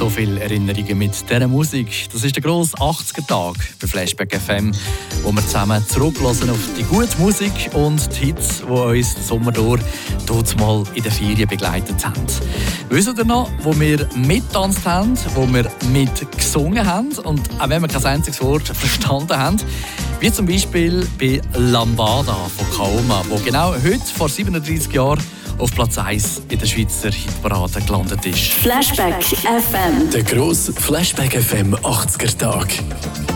So viele Erinnerungen mit dieser Musik. Das ist der grosse 80er-Tag bei Flashback FM, wo wir zusammen zurücklassen auf die gute Musik und die Hits, die uns den Sommer durch dort mal in den Ferien begleitet haben. Wisst ihr noch, wo wir mittanzt haben, wo wir mitgesungen haben und auch wenn wir kein einziges Wort verstanden haben? Wie zum Beispiel bei Lambada von Kaoma, wo genau heute vor 37 Jahren auf Platz 1 in der Schweizer Hitparade gelandet ist. Flashback FM. Der grosse Flashback FM 80er Tag.